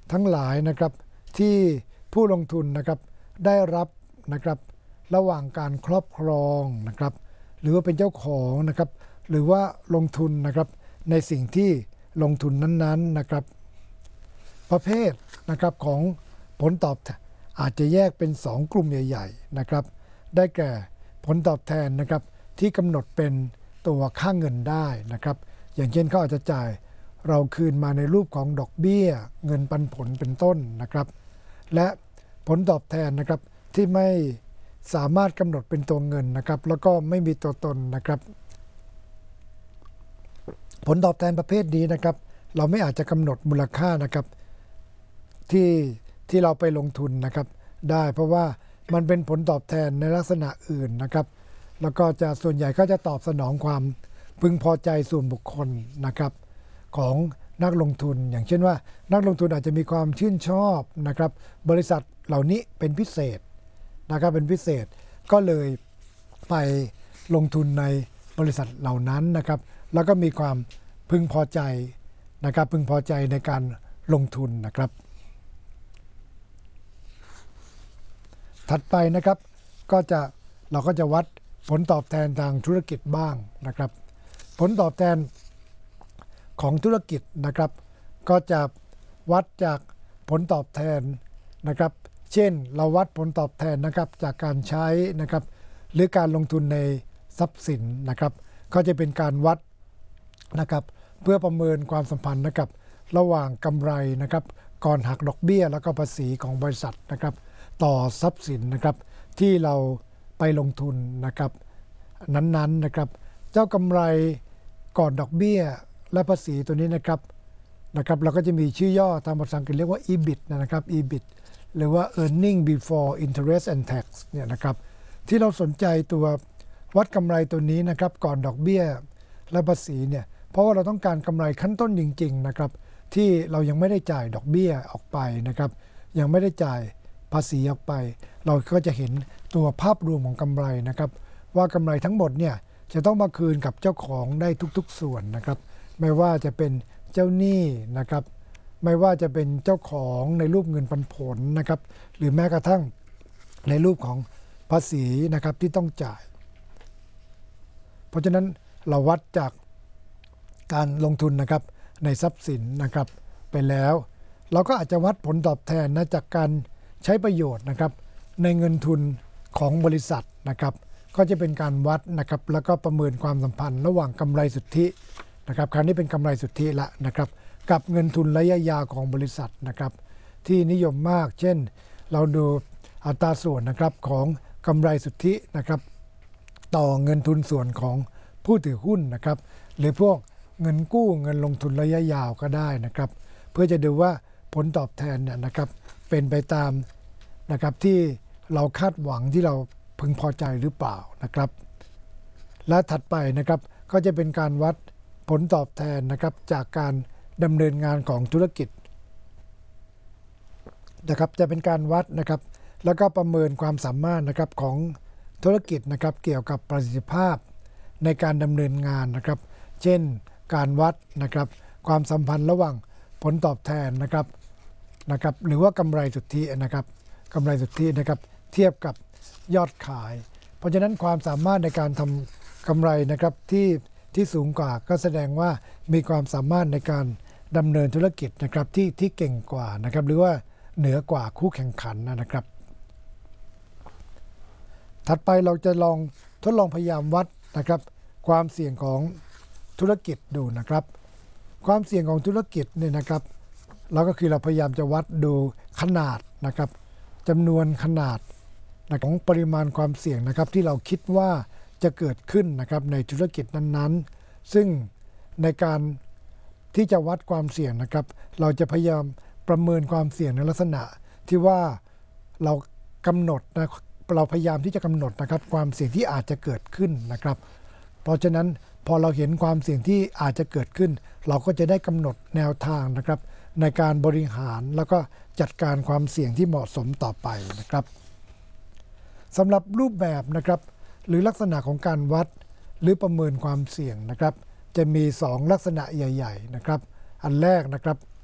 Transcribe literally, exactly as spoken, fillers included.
ทั้งหลายนะครับที่ผู้ลงทุนนะครับได้รับนะครับระหว่างการครอบครองนะครับหรือว่าเป็นเจ้าของนะครับหรือว่าลงทุนนะครับในสิ่งที่ลงทุนนั้นๆนะครับประเภทนะครับของผลตอบแทนอาจจะแยกเป็นสองกลุ่มใหญ่ๆนะครับได้แก่ผลตอบแทนนะครับที่กำหนดเป็นตัวค่าเงินได้นะครับอย่างเช่นเขาอาจจะจ่ายเราคืนมาในรูปของดอกเบี้ยเงินปันผลเป็นต้นนะครับและผลตอบแทนนะครับที่ไม่สามารถกำหนดเป็นตัวเงินนะครับแล้วก็ไม่มีตัวตนนะครับผลตอบแทนประเภทนี้นะครับเราไม่อาจจะกำหนดมูลค่านะครับที่ที่เราไปลงทุนนะครับได้เพราะว่ามันเป็นผลตอบแทนในลักษณะอื่นนะครับแล้วก็จะส่วนใหญ่ก็จะตอบสนองความพึงพอใจส่วนบุคคลนะครับของนักลงทุนอย่างเช่นว่านักลงทุนอาจจะมีความชื่นชอบนะครับบริษัทเหล่านี้เป็นพิเศษนะครับเป็นพิเศษก็เลยไปลงทุนในบริษัทเหล่านั้นนะครับแล้วก็มีความพึงพอใจนะครับพึงพอใจในการลงทุนนะครับถัดไปนะครับก็จะเราก็จะวัดผลตอบแทนทางธุรกิจบ้างนะครับผลตอบแทนของธุรกิจนะครับก็จะวัดจากผลตอบแทนนะครับเช่นเราวัดผลตอบแทนนะครับจากการใช้นะครับหรือการลงทุนในทรัพย์สินนะครับก็จะเป็นการวัดนะครับเพื่อประเมินความสัมพันธ์นะครับระหว่างกำไรนะครับก่อนหักดอกเบี้ยแล้วก็ภาษีของบริษัทนะครับต่อทรัพย์สินนะครับที่เราไปลงทุนนะครับนั้นๆนะครับเจ้ากำไรก่อนดอกเบี้ยและภาษีตัวนี้นะครับนะครับเราก็จะมีชื่อย่อตามภาษาอังกฤษเรียกว่า อี บิ ที นะครับ อี บิ ที หรือว่า earning before interest and tax เนี่ยนะครับที่เราสนใจตัววัดกำไรตัวนี้นะครับก่อนดอกเบี้ยและภาษีเนี่ยเพราะว่าเราต้องการกำไรขั้นต้นจริงๆนะครับที่เรายังไม่ได้จ่ายดอกเบี้ยออกไปนะครับยังไม่ได้จ่ายภาษีออกไปเราก็จะเห็นตัวภาพรวมของกำไรนะครับว่ากำไรทั้งหมดเนี่ยจะต้องมาคืนกับเจ้าของได้ทุกๆส่วนนะครับไม่ว่าจะเป็นเจ้าหนี้นะครับไม่ว่าจะเป็นเจ้าของในรูปเงินปันผลนะครับหรือแม้กระทั่งในรูปของภาษีนะครับที่ต้องจ่ายเพราะฉะนั้นเราวัดจากการลงทุนนะครับในทรัพย์สินนะครับไปแล้วเราก็อาจจะวัดผลตอบแทนนะจากการใช้ประโยชน์นะครับในเงินทุนของบริษัทนะครับก็จะเป็นการวัดนะครับแล้วก็ประเมินความสัมพันธ์ระหว่างกำไรสุทธินะครับคราวนี้เป็นกำไรสุทธิละนะครับกับเงินทุนระยะยาวของบริษัทนะครับที่นิยมมากเช่นเราดูอัตราส่วนนะครับของกำไรสุทธินะครับต่อเงินทุนส่วนของผู้ถือหุ้นนะครับหรือพวกเงินกู้เงินลงทุนระยะยาวก็ได้นะครับเพื่อจะดูว่าผลตอบแทนเนี่ยนะครับเป็นไปตามนะครับที่เราคาดหวังที่เราพึงพอใจหรือเปล่านะครับและถัดไปนะครับก็จะเป็นการวัดผลตอบแทนนะครับจากการดำเนินงานของธุรกิจนะครับจะเป็นการวัดนะครับแล้วก็ประเมินความสามารถนะครับของธุรกิจนะครับเกี่ยวกับประสิทธิภาพในการดำเนินงานนะครับเช่นการวัดนะครับความสัมพันธ์ระหว่างผลตอบแทนนะครับนะครับหรือว่ากำไรสุทธินะครับกำไรสุทธินะครับเทียบกับยอดขายเพราะฉะนั้นความสามารถในการทำกำไรนะครับที่ที่สูงกว่าก็แสดงว่ามีความสามารถในการดำเนินธุรกิจนะครับที่ที่เก่งกว่านะครับหรือว่าเหนือกว่าคู่แข่งขันนะครับถัดไปเราจะลองทดลองพยายามวัดนะครับความเสี่ยงของธุรกิจดูนะครับความเสี่ยงของธุรกิจเนี่ยนะครับเราก็คือเราพยายามจะวัดดูขนาดนะครับจำนวนขนาดของปริมาณความเสี่ยงนะครับที่เราคิดว่าจะเกิดขึ้นนะครับในธุรกิจนั้นๆซึ่งในการที่จะวัดความเสี่ยงนะครับเราจะพยายามประเมินความเสี่ยงในลักษณะที่ว่าเรากำหนดนะเราพยายามที่จะกำหนดนะครับความเสี่ยงที่อาจจะเกิดขึ้นนะครับเพราะฉะนั้นพอเราเห็นความเสี่ยงที่อาจจะเกิดขึ้นเราก็จะได้กำหนดแนวทางนะครับในการบริหารแล้วก็จัดการความเสี่ยงที่เหมาะสมต่อไปนะครับสำหรับรูปแบบนะครับหรือลักษณะของการวัดหรือประเมินความเสี่ยงนะครับจะมีสองลักษณะใหญ่ๆนะครับอันแรกนะครับ